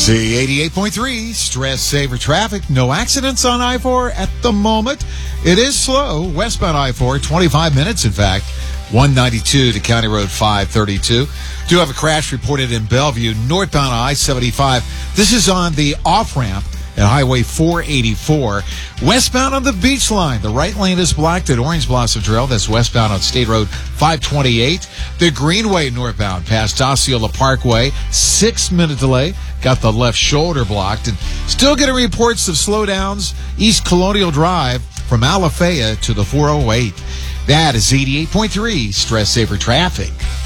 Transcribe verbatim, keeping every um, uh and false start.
Z eighty-eight point three, stress saver traffic. No accidents on I four at the moment. It is slow. Westbound I four, twenty-five minutes, in fact. one ninety-two to County Road five thirty-two. Do have a crash reported in Bellevue, northbound I seventy-five. This is on the off-ramp at Highway four eighty-four. Westbound on the Beach Line, the right lane is blocked at Orange Blossom Trail. That's westbound on State Road five twenty-eight. The Greenway northbound past Osceola Parkway, six-minute delay. Got the left shoulder blocked. And still getting reports of slowdowns East Colonial Drive from Alafaya to the four oh eight. That is eighty-eight point three, stress saver traffic.